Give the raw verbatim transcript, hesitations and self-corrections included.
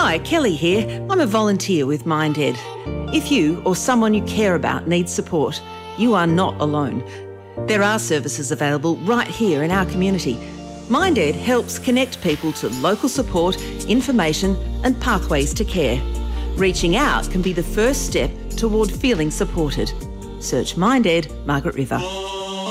Hi, Kelly here. I'm a volunteer with MindEd. If you or someone you care about needs support, you are not alone. There are services available right here in our community. MindEd helps connect people to local support, information and pathways to care. Reaching out can be the first step toward feeling supported. Search MindEd, Margaret River.